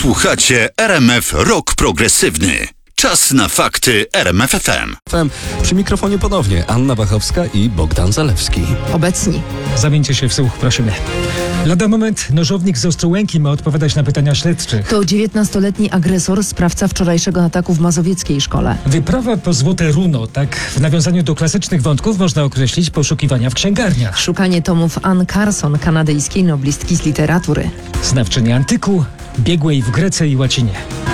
Słuchacie RMF Rock Progresywny. Czas na fakty RMF FM. Przy mikrofonie ponownie Anna Bachowska i Bogdan Zalewski. Obecni. Zamieńcie się w słuch, prosimy. Lada moment nożownik z Ostrołęki ma odpowiadać na pytania śledczych. To 19-letni agresor, sprawca wczorajszego ataku w mazowieckiej szkole. Wyprawa po Złote Runo, tak w nawiązaniu do klasycznych wątków można określić poszukiwania w księgarniach. Szukanie tomów Ann Carson, kanadyjskiej noblistki z literatury. Znawczyni antyku, biegłej w Grece i łacinie.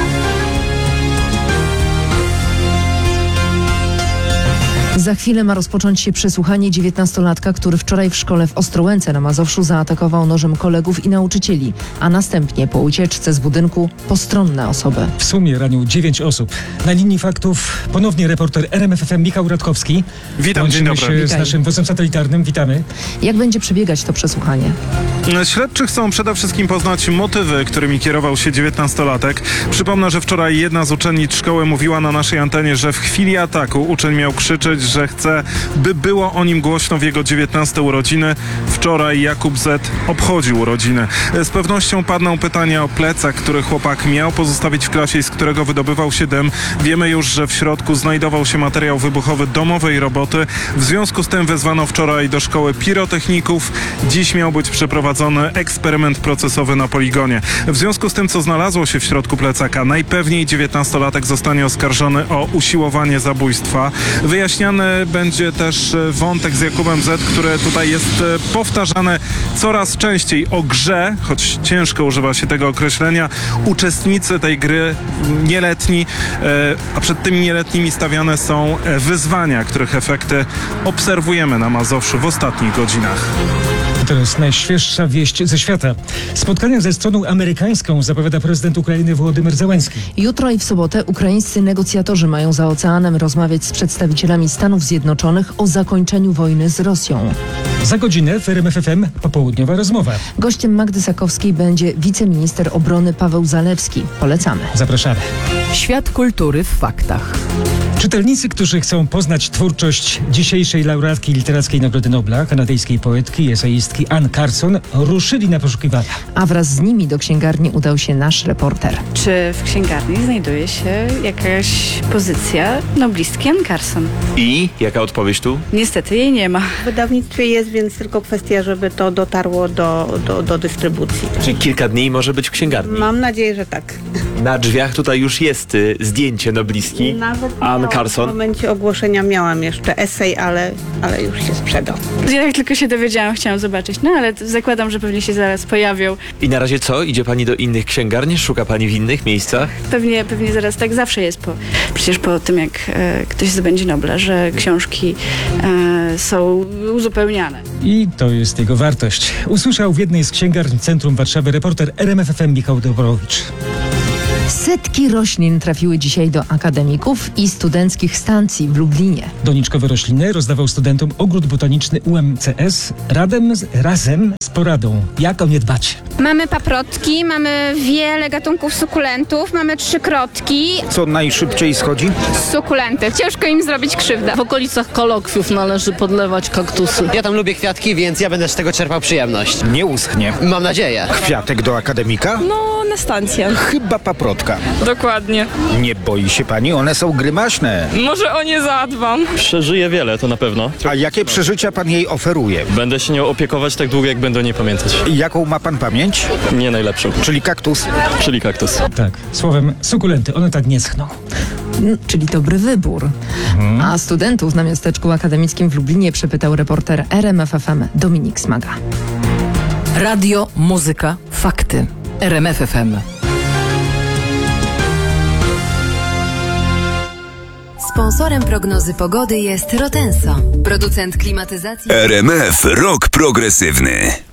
Za chwilę ma rozpocząć się przesłuchanie 19-latka, który wczoraj w szkole w Ostrołęce na Mazowszu zaatakował nożem kolegów i nauczycieli, a następnie po ucieczce z budynku postronne osoby. W sumie ranił 9 osób. Na linii faktów ponownie reporter RMF FM Michał Radkowski. Witam, dzień dobry. Się z naszym wozem satelitarnym. Witamy. Jak będzie przebiegać to przesłuchanie? Śledczy chcą przede wszystkim poznać motywy, którymi kierował się 19-latek. Przypomnę, że wczoraj jedna z uczennic szkoły mówiła na naszej antenie, że w chwili ataku uczeń miał krzyczeć, że chce, by było o nim głośno w jego 19 urodziny. Wczoraj Jakub Z. obchodził urodziny. Z pewnością padną pytania o plecak, który chłopak miał pozostawić w klasie i z którego wydobywał się dym. Wiemy już, że w środku znajdował się materiał wybuchowy domowej roboty. W związku z tym wezwano wczoraj do szkoły pirotechników. Dziś miał być przeprowadzony eksperyment procesowy na poligonie. W związku z tym, co znalazło się w środku plecaka, najpewniej 19-latek zostanie oskarżony o usiłowanie zabójstwa. Wyjaśniany będzie też wątek z Jakubem Z., który tutaj jest powtarzany coraz częściej o grze, choć ciężko używa się tego określenia. Uczestnicy tej gry nieletni, a przed tymi nieletnimi stawiane są wyzwania, których efekty obserwujemy na Mazowszu w ostatnich godzinach. To jest najświeższa wieść ze świata. Spotkania ze stroną amerykańską zapowiada prezydent Ukrainy Wołodymyr Zełenski. Jutro i w sobotę ukraińscy negocjatorzy mają za oceanem rozmawiać z przedstawicielami Stanów Zjednoczonych o zakończeniu wojny z Rosją. Za godzinę w RMF FM popołudniowa rozmowa. Gościem Magdy Sakowskiej będzie wiceminister obrony Paweł Zalewski. Polecamy. Zapraszamy. Świat kultury w faktach. Czytelnicy, którzy chcą poznać twórczość dzisiejszej laureatki Literackiej Nagrody Nobla, kanadyjskiej poetki i eseistki Ann Carson, ruszyli na poszukiwania. A wraz z nimi do księgarni udał się nasz reporter. Czy w księgarni znajduje się jakaś pozycja noblistki Ann Carson? I jaka odpowiedź tu? Niestety jej nie ma. W wydawnictwie jest, więc tylko kwestia, żeby to dotarło do dystrybucji. Czyli kilka dni może być w księgarni. Mam nadzieję, że tak. Na drzwiach tutaj już jest zdjęcie noblistki Ann Carson. W momencie ogłoszenia miałam jeszcze esej, ale już się sprzedał. Ja jak tylko się dowiedziałam, chciałam zobaczyć, no ale zakładam, że pewnie się zaraz pojawią. I na razie co? Idzie pani do innych księgarni? Szuka pani w innych miejscach? Pewnie zaraz tak zawsze jest, przecież po tym jak ktoś zdobędzie Nobla, że książki są uzupełniane. I to jest jego wartość. Usłyszał w jednej z księgarni w centrum Warszawy reporter RMF FM Michał Dobrowicz. Setki roślin trafiły dzisiaj do akademików i studenckich stacji w Lublinie. Doniczkowe rośliny rozdawał studentom ogród botaniczny UMCS razem z poradą. Jak o nie dbać? Mamy paprotki, mamy wiele gatunków sukulentów, mamy trzykrotki. Co najszybciej schodzi? Sukulenty. Ciężko im zrobić krzywdę. W okolicach kolokwiów należy podlewać kaktusy. Ja tam lubię kwiatki, więc ja będę z tego czerpał przyjemność. Nie uschnie. Mam nadzieję. Kwiatek do akademika? No, na stację. Chyba paprotka. Dokładnie. Nie boi się pani? One są grymaśne. Może o nie zadbam. Przeżyje wiele, to na pewno. A jakie przeżycia pan jej oferuje? Będę się nią opiekować tak długo, jak będę o niej pamiętać. I jaką ma pan pamięć? Nie najlepszą. Czyli kaktus? Czyli kaktus. Tak, słowem sukulenty, one tak nie schną. Czyli dobry wybór. A studentów na miasteczku akademickim w Lublinie przepytał reporter RMF FM Dominik Smaga. Radio, muzyka, fakty. RMF FM. Sponsorem prognozy pogody jest Rotenso, producent klimatyzacji. RMF Rock Progresywny.